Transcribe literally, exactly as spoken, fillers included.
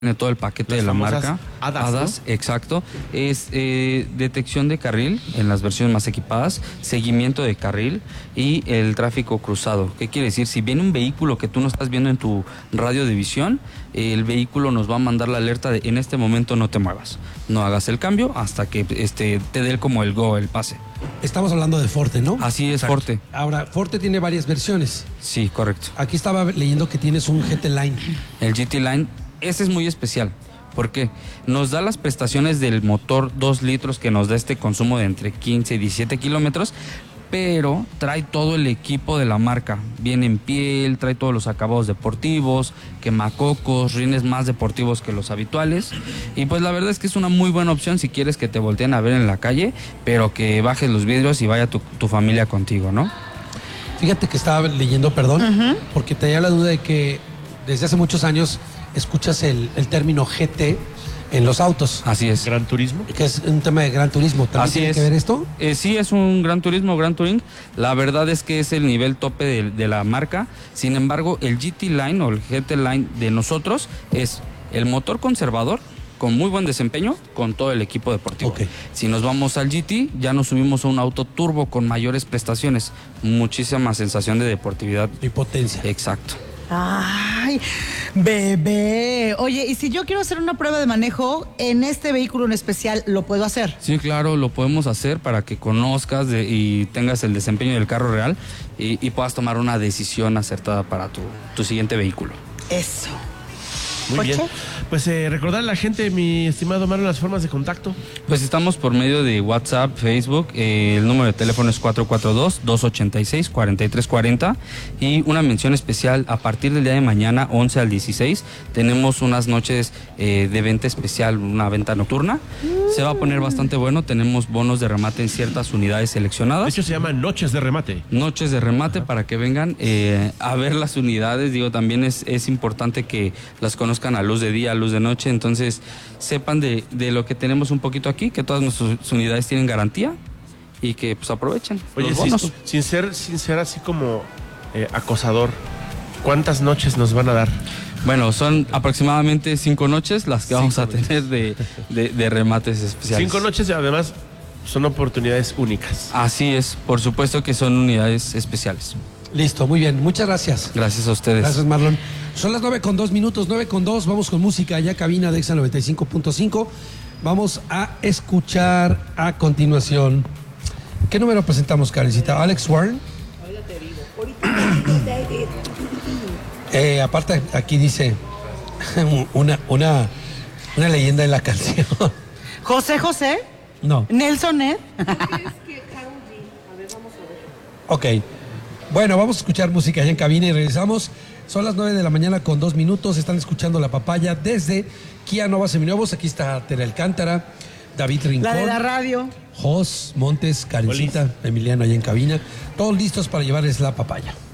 Tiene todo el paquete Las de la famosas marca. A D A S, A D A S, ¿no? exacto. Es eh, detección de carril en las versiones más equipadas, seguimiento de carril y el tráfico cruzado. ¿Qué quiere decir? Si viene un vehículo que tú no estás viendo en tu radio de visión, el vehículo nos va a mandar la alerta de en este momento no te muevas, no hagas el cambio hasta que este, te dé como el go, el pase. Estamos hablando de Forte, ¿no? Así es, Forte. Ahora, Forte tiene varias versiones. Sí, correcto. Aquí estaba leyendo que tienes un G T Line. El G T Line, ese es muy especial. ¿Por qué? Nos da las prestaciones del motor dos litros que nos da este consumo de entre quince y diecisiete kilómetros, pero trae todo el equipo de la marca. Viene en piel, trae todos los acabados deportivos, quemacocos, rines más deportivos que los habituales. Y pues la verdad es que es una muy buena opción si quieres que te volteen a ver en la calle, pero que bajes los vidrios y vaya tu, tu familia contigo, ¿no? Fíjate que estaba leyendo, perdón, Ujú. porque tenía la duda de que desde hace muchos años escuchas el, el término G T en los autos, Así es. Gran Turismo. que es un tema de gran turismo. ¿También Así tiene es. que ver esto? Eh, sí, es un Gran Turismo, Gran Touring. La verdad es que es el nivel tope de, de la marca. Sin embargo, el G T Line o el G T Line de nosotros es el motor conservador con muy buen desempeño con todo el equipo deportivo. Ok. Si nos vamos al G T, ya nos subimos a un auto turbo con mayores prestaciones, muchísima sensación de deportividad. Y potencia. Exacto. Ay, bebé. Oye, y si yo quiero hacer una prueba de manejo en este vehículo en especial, ¿lo puedo hacer? Sí, claro, lo podemos hacer para que conozcas de- y tengas el desempeño del carro real y, y puedas tomar una decisión acertada para tu, tu siguiente vehículo. Eso. Muy ¿Coche? bien. Pues eh, recordar a la gente, mi estimado Marlon, las formas de contacto. Pues estamos por medio de WhatsApp, Facebook, eh, el número de teléfono es cuatro cuatro dos, dos ocho seis, cuatro tres cuatro cero y una mención especial, a partir del día de mañana, once al dieciséis, tenemos unas noches eh, de venta especial, una venta nocturna. Se va a poner bastante bueno, tenemos bonos de remate en ciertas unidades De seleccionadas. hecho, se llama Noches de Remate. Noches de remate para que vengan eh, a ver las unidades. Digo, también es, es importante que las conozcan a luz de día, a luz de noche. Entonces, sepan de, de lo que tenemos un poquito aquí, que todas nuestras unidades tienen garantía y que pues aprovechen Oye, los sin, bonos. sin ser, sin ser así como eh, acosador, ¿cuántas noches nos van a dar? Bueno, son aproximadamente cinco noches las que vamos Cinco a tener de, de, de remates especiales. Cinco noches y además son oportunidades únicas. Así es, por supuesto que son unidades especiales. Listo, muy bien. Muchas gracias. Gracias a ustedes. Gracias, Marlon. Son las nueve con dos minutos, nueve con dos. Vamos con música ya, cabina de Exa noventa y cinco punto cinco. Vamos a escuchar a continuación. ¿Qué número presentamos, Karencita? ¿Alex Warren? Eh, aparte, aquí dice una, una, una leyenda en la canción. José José, No. Nelson Ed. Ok. Bueno, vamos a escuchar música allá en cabina y regresamos. Son las nueve de la mañana con dos minutos. Están escuchando La Papaya desde Kia Nova Seminuevos. Aquí está Tere Alcántara, David Rincón, La de la radio. Jos, Montes, Karencita, Emiliano allá en cabina. Todos listos para llevarles La Papaya.